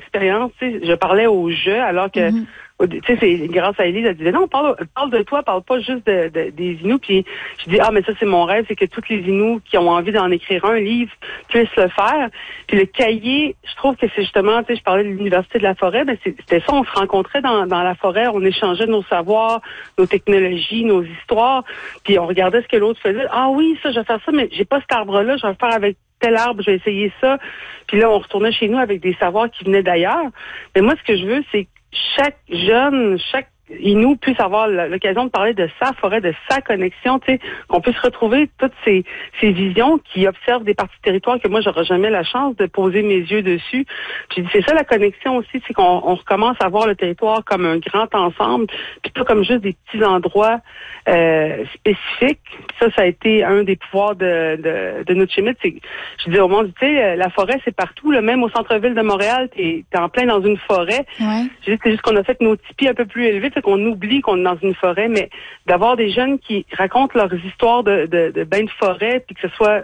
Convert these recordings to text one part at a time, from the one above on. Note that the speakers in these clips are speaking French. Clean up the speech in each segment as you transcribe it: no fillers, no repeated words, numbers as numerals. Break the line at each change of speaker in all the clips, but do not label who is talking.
expériences. Je parlais au jeu alors que tu sais, c'est grâce à Élise, elle disait non, parle de toi, parle pas juste des Inuits. Puis je dis mais ça c'est mon rêve, c'est que toutes les Inuits qui ont envie d'en écrire un livre puissent le faire. Puis le cahier, je trouve que c'est justement, tu sais, je parlais de l'Université de la forêt, ben c'était ça, on se rencontrait dans la forêt, on échangeait nos savoirs, nos technologies, nos histoires, puis on regardait ce que l'autre faisait. Ah oui, ça je vais faire ça, mais j'ai pas cet arbre-là, je vais le faire avec tel arbre, je vais essayer ça. Puis là, on retournait chez nous avec des savoirs qui venaient d'ailleurs. Mais moi, ce que je veux, c'est chaque jeune, chaque Inuit puisse avoir l'occasion de parler de sa forêt, de sa connexion, tu sais, qu'on puisse retrouver toutes ces visions qui observent des parties de territoire que moi, j'aurais jamais la chance de poser mes yeux dessus. Puis c'est ça la connexion aussi, c'est qu'on recommence à voir le territoire comme un grand ensemble, puis pas comme juste des petits endroits spécifiques. Ça a été un des pouvoirs de Nutchimit. Je dis au monde, tu sais, la forêt, c'est partout, là, même au centre-ville de Montréal, t'es en plein dans une forêt.
Ouais.
C'est juste qu'on a fait nos tipis un peu plus élevés, fait qu'on oublie qu'on est dans une forêt, mais d'avoir des jeunes qui racontent leurs histoires de bains de forêt, puis que ce soit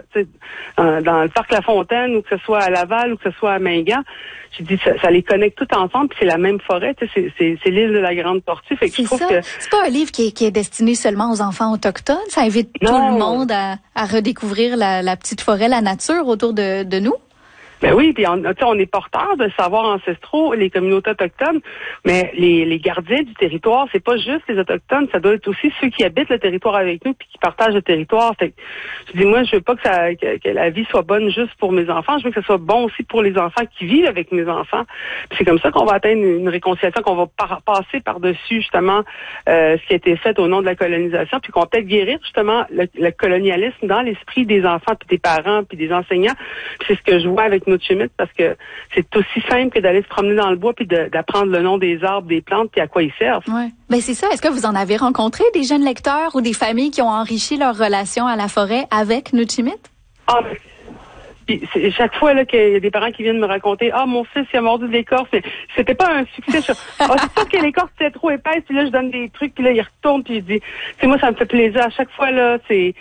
dans le parc La Fontaine, ou que ce soit à Laval, ou que ce soit à Mingan, je dis ça les connecte tout ensemble, puis c'est la même forêt, tu sais, c'est l'île de la Grande Tortue. Fait que je trouve que
c'est pas un livre qui est destiné seulement aux enfants autochtones, ça invite tout le monde à redécouvrir la petite forêt, la nature autour de nous.
Ben oui, puis on est porteur de savoirs ancestraux, les communautés autochtones, mais les gardiens du territoire, c'est pas juste les autochtones, ça doit être aussi ceux qui habitent le territoire avec nous puis qui partagent le territoire. Fait que, je dis moi, je veux pas que la vie soit bonne juste pour mes enfants, je veux que ce soit bon aussi pour les enfants qui vivent avec mes enfants. Puis c'est comme ça qu'on va atteindre une réconciliation, qu'on va passer par-dessus justement ce qui a été fait au nom de la colonisation, puis qu'on va peut-être guérir justement le colonialisme dans l'esprit des enfants puis des parents puis des enseignants. Puis c'est ce que je vois avec Nutchimit, parce que c'est aussi simple que d'aller se promener dans le bois puis d'apprendre le nom des arbres, des plantes puis à quoi ils servent.
Ouais. Ben c'est ça. Est-ce que vous en avez rencontré des jeunes lecteurs ou des familles qui ont enrichi leur relation à la forêt avec Nutchimit?
Puis chaque fois là qu'il y a des parents qui viennent me raconter mon fils il a mordu de l'écorce, c'était pas un succès. C'est sûr que l'écorce était trop épaisse, puis là je donne des trucs, puis là il retourne, puis je dis c'est moi ça me fait plaisir à chaque fois là,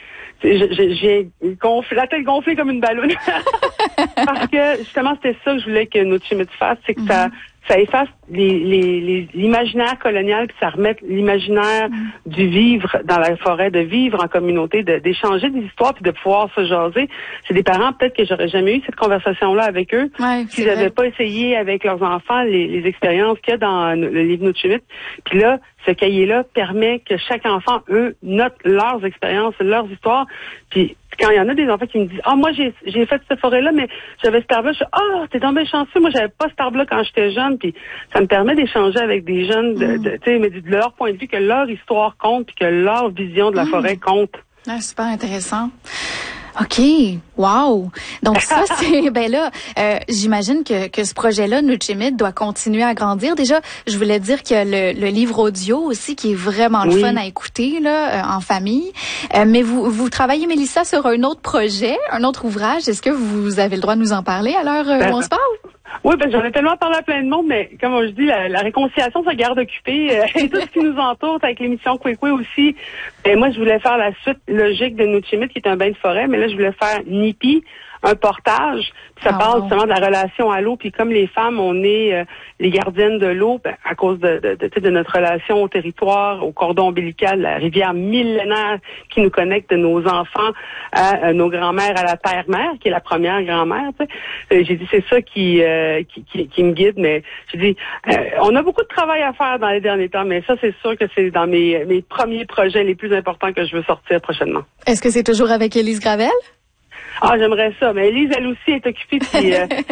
j'ai la tête gonflée comme une ballonne. Parce que justement c'était ça que je voulais que Nutchimit fasse, c'est que ça efface l'imaginaire colonial, puis ça remet l'imaginaire du vivre dans la forêt, de vivre en communauté, d'échanger des histoires puis de pouvoir se jaser. C'est des parents peut-être que j'aurais jamais eu cette conversation-là avec eux s'ils n'avaient pas essayé avec leurs enfants les expériences qu'il y a dans le livre Nutchimit. Puis là, ce cahier-là permet que chaque enfant, eux, note leurs expériences, leurs histoires. Puis quand il y en a des enfants qui me disent moi j'ai fait cette forêt-là, mais j'avais cet arbre-là, je dis t'es tombé chanceux, moi j'avais pas cet arbre-là quand j'étais jeune. Puis ça me permet d'échanger avec des jeunes mais de leur point de vue, que leur histoire compte puis que leur vision de la forêt compte.
Ah, super intéressant. OK. Wow. Donc ça, c'est, j'imagine que ce projet-là, Nutchimit, doit continuer à grandir. Déjà, je voulais dire qu'il y a le livre audio aussi qui est vraiment le fun à écouter, là, en famille. Mais vous travaillez, Mélissa, sur un autre projet, un autre ouvrage. Est-ce que vous avez le droit de nous en parler à l'heure où on se parle?
Oui, j'en ai tellement parlé à plein de monde, mais comme je dis, la réconciliation, ça garde occupé. Et tout ce qui nous entoure, avec l'émission Kwekwe aussi. Moi, je voulais faire la suite logique de Nutchimit, qui est un bain de forêt, mais là, je voulais faire Nipi, un portage. Puis ça parle justement de la relation à l'eau. Puis comme les femmes, on est les gardiennes de l'eau, à cause de notre relation au territoire, au cordon ombilical, la rivière millénaire qui nous connecte de nos enfants à nos grands-mères, à la terre-mère, qui est la première grand-mère. J'ai dit, c'est ça qui me guide. Mais j'ai dit, on a beaucoup de travail à faire dans les derniers temps, mais ça, c'est sûr que c'est dans mes premiers projets les plus importants que je veux sortir prochainement.
Est-ce que c'est toujours avec Élise Gravel?
J'aimerais ça. Mais Élise, elle aussi, est occupée. Puis,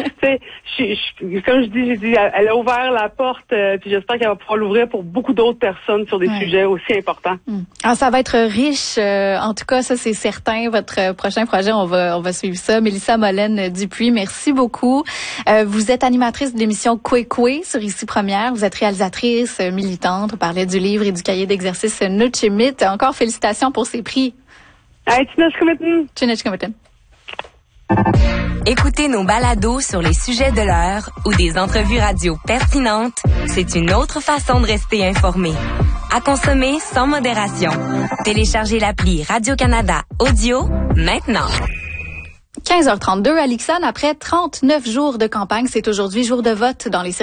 comme je dis, elle a ouvert la porte. Puis j'espère qu'elle va pouvoir l'ouvrir pour beaucoup d'autres personnes sur des sujets aussi importants.
Ça va être riche. En tout cas, ça, c'est certain. Votre prochain projet, on va suivre ça. Mélissa Molène-Dupuis, merci beaucoup. Vous êtes animatrice de l'émission Kwekwe sur Ici Première. Vous êtes réalisatrice, militante. On parlait du livre et du cahier d'exercice Nutchimit. Encore félicitations pour ces prix. Tchinéchkomitin.
Écoutez nos balados sur les sujets de l'heure ou des entrevues radio pertinentes, c'est une autre façon de rester informé. À consommer sans modération. Téléchargez l'appli Radio-Canada Audio maintenant.
15h32 à Lixon, après 39 jours de campagne, c'est aujourd'hui jour de vote dans les